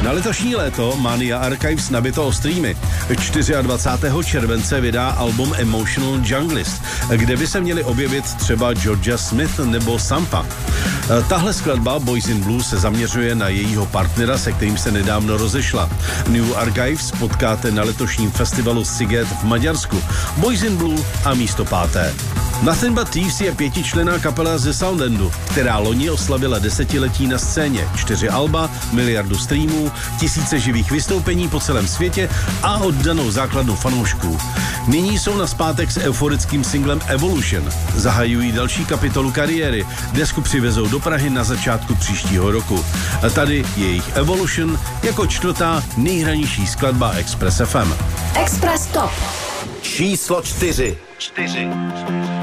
Na letošní léto Mania Archives nabito o streamy. 24. července vydá album Emotional Junglist, kde by se měli objevit třeba Georgia Smith nebo Sampa. Tahle skladba Boys in Blue se zaměřuje na jejího partnera, se kterým se nedávno rozešla. New Archives potkáte na letošním festivalu Sziget v Maďarsku. Boys in Blue a místo 5. Nothing But Thieves je 5členná kapela ze Soundendu, která loni oslavila 10letí na scéně. 4 alba, miliardu streamů, tisíce živých vystoupení po celém světě a oddanou základnu fanoušků. Nyní jsou nazpátek s euforickým singlem Evolution. Zahajují další kapitolu kariéry. Desku přivezou do Prahy na začátku příštího roku. A tady jejich Evolution jako 4. nejhranější skladba Express FM. Express Top. Číslo 4.